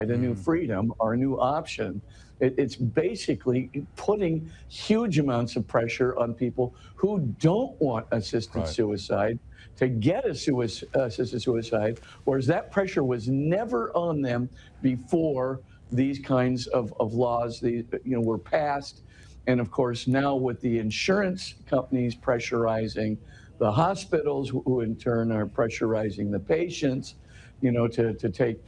a new freedom or a new option. It's basically putting huge amounts of pressure on people who don't want assisted Right. suicide to get assisted suicide, whereas that pressure was never on them before these kinds of laws were passed. And of course, now with the insurance companies pressurizing the hospitals, who in turn are pressurizing the patients, to take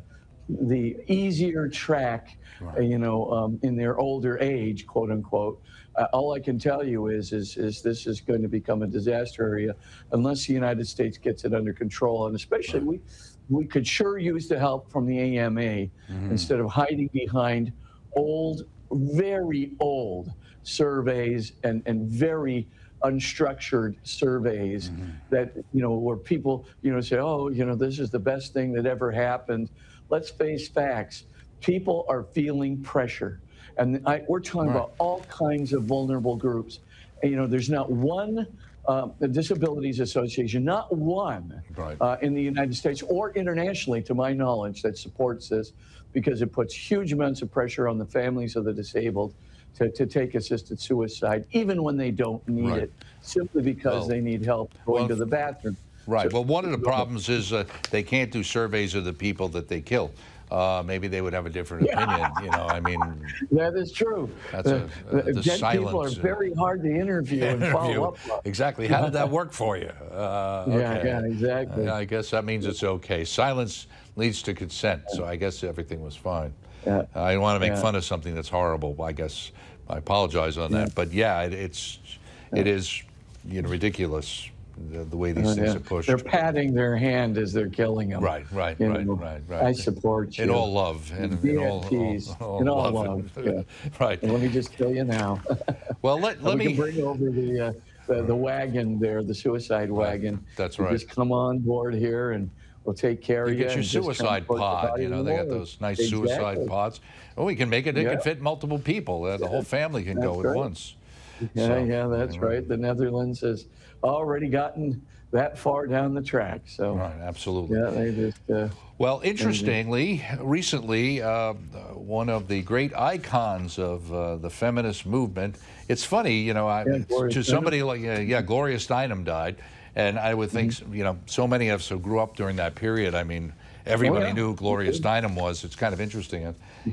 the easier track, Right. in their older age, quote unquote. All I can tell you is this is going to become a disaster area unless the United States gets it under control. And especially Right. we could sure use the help from the AMA instead of hiding behind old, very old surveys and very unstructured surveys that, where people, say, oh, this is the best thing that ever happened. Let's face facts. People are feeling pressure. And we're talking Right. about all kinds of vulnerable groups. And, there's not one the Disabilities Association, not one Right. in the United States or internationally, to my knowledge, that supports this, because it puts huge amounts of pressure on the families of the disabled to take assisted suicide, even when they don't need Right. it, simply because Well, they need help going to the bathroom. Right. So, Well, one of the go ahead. problems is they can't do surveys of the people that they kill. Maybe they would have a different opinion. I mean, That is true. that's the Dead people are silence. very hard to interview and follow up on. Exactly. How did that work for you? Okay. Yeah, exactly. I guess that means it's okay. Silence leads to consent, so I guess everything was fine. Yeah. I didn't want to make Yeah. fun of something that's horrible. I guess I apologize on that. But yeah, it is ridiculous the way these things Yeah. are pushed. They're patting their hand as they're killing them. Right. I support you. In all love and Be in at all peace. In all love. Yeah. Right. And let me just tell you now. Well, let we me can bring over the wagon there, the suicide wagon. That's You right. Just come on board here, and we'll take care of you. You get your and just come suicide push the pod. body They of got the those nice Exactly. suicide pods. Well, we can make it. It Yeah. can fit multiple people. The whole family can go That's at right. once. Yeah, So, yeah, that's right. The Netherlands has already gotten that far down the track. So, Right. Absolutely. yeah, they just. Well, interestingly, recently, one of the great icons of the feminist movement. It's funny, Gloria to somebody like Gloria Steinem died, and I would think so many of us who grew up during that period. I mean, everybody knew who Gloria Steinem was. It's kind of interesting.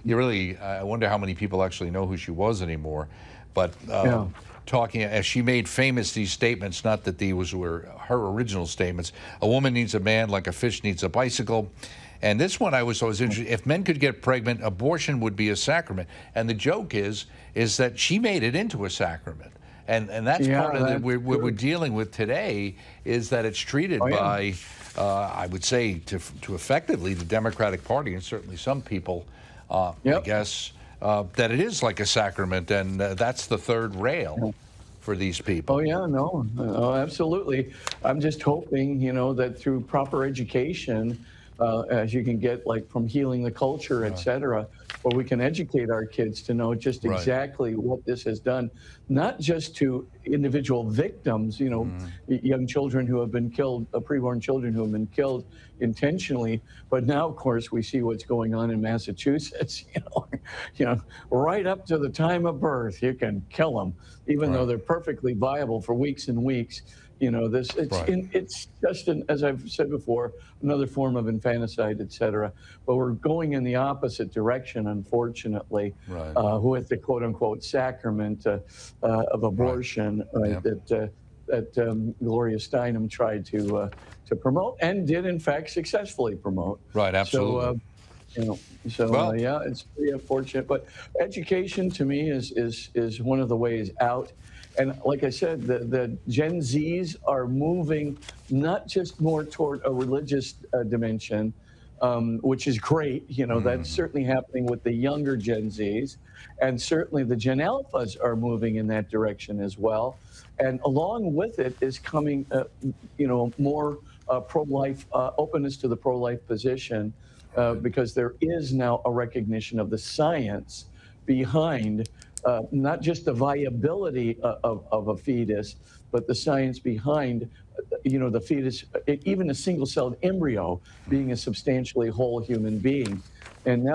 I wonder how many people actually know who she was anymore. But talking, as she made famous these statements, not that these were her original statements. A woman needs a man like a fish needs a bicycle. And this one I was always interested. If men could get pregnant, abortion would be a sacrament. And the joke is that she made it into a sacrament. And that's part of what we're dealing with today, is that it's treated by, I would say, to effectively the Democratic Party, and certainly some people, I guess, that it is like a sacrament, and that's the third rail for these people. Oh, yeah, no, absolutely. I'm just hoping, that through proper education, as you can get, like from Healing the Culture, et cetera, where we can educate our kids to know just exactly what this has done, not just to individual victims, young children who have been killed, preborn children who have been killed intentionally, but now, of course, we see what's going on in Massachusetts, right up to the time of birth, you can kill them, even though they're perfectly viable for weeks and weeks. It's just, as I've said before, another form of infanticide, et cetera. But we're going in the opposite direction, unfortunately, with the quote unquote sacrament of abortion that Gloria Steinem tried to promote, and did in fact successfully promote. Right, absolutely. Yeah, it's pretty unfortunate. But education to me is one of the ways out. And like I said, the Gen Zs are moving not just more toward a religious dimension, which is great. That's certainly happening with the younger Gen Zs. And certainly the Gen Alphas are moving in that direction as well. And along with it is coming, more pro-life, openness to the pro-life position, because there is now a recognition of the science behind not just the viability of a fetus, but the science behind, the fetus, even a single-celled embryo being a substantially whole human being. And now